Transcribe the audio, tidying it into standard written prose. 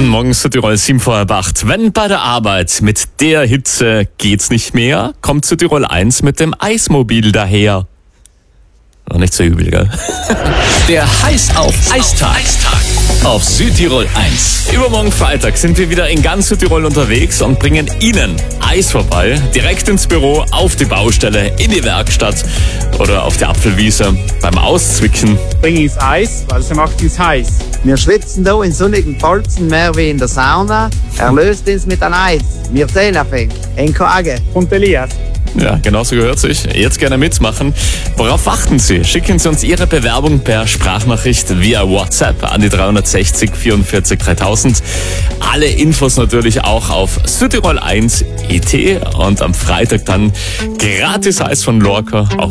Guten Morgen, Südtirol 7 vor halb 8. Wenn bei der Arbeit mit der Hitze geht's nicht mehr, kommt Südtirol 1 mit dem Eismobil daher. War nicht so übel, gell? Der Heiß auf Eistag. Auf Südtirol 1. Übermorgen Freitag sind wir wieder in ganz Südtirol unterwegs und bringen Ihnen Eis vorbei. Direkt ins Büro, auf die Baustelle, in die Werkstatt oder auf die Apfelwiese beim Auszwicken. Bring ins Eis, weil es macht uns heiß. Wir schwitzen hier in sonnigen Bolzen mehr wie in der Sauna. Er löst uns mit einem Eis. Wir sehen aufhängt. Enkoage. Und Elias. Ja, genau so gehört sich. Jetzt gerne mitmachen. Worauf warten Sie? Schicken Sie uns Ihre Bewerbung per Sprachnachricht via WhatsApp an die 360 44 3000. Alle Infos natürlich auch auf Südtirol1.it und am Freitag dann gratis Eis von Lorca. Auch